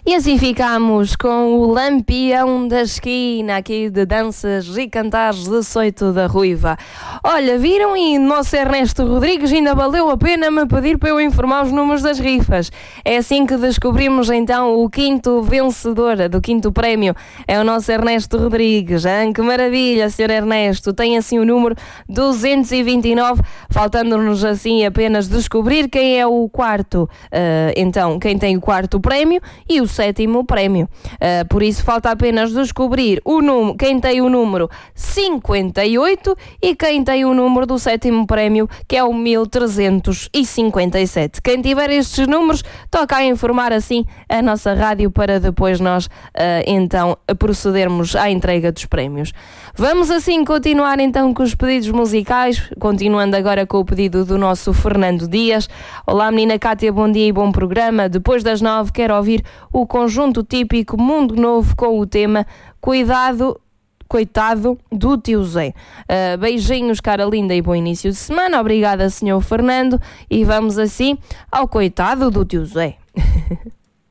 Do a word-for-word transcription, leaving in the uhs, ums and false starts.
E assim ficamos com o Lampião da Esquina, aqui de danças e cantares de Soito da Ruiva. Olha, viram, e nosso Ernesto Rodrigues ainda valeu a pena me pedir para eu informar os números das rifas. É assim que descobrimos então o quinto vencedor do quinto prémio. É o nosso Ernesto Rodrigues. Hein? Que maravilha, senhor Ernesto. Tem assim o número duzentos e vinte e nove, faltando-nos assim apenas descobrir quem é o quarto. Uh, então, quem tem o quarto prémio e o sétimo prémio. Uh, por isso falta apenas descobrir o número, quem tem o número cinquenta e oito e quem tem o número do sétimo prémio, que é o mil trezentos e cinquenta e sete. Quem tiver estes números, toca a informar assim a nossa rádio para depois nós uh, então procedermos à entrega dos prémios. Vamos assim continuar então com os pedidos musicais, continuando agora com o pedido do nosso Fernando Dias. Olá menina Cátia, bom dia e bom programa. Depois das nove quero ouvir o conjunto típico Mundo Novo com o tema Cuidado, Coitado do Tio Zé. Uh, beijinhos, cara linda, e bom início de semana. Obrigada, senhor Fernando. E vamos assim ao Coitado do Tio Zé.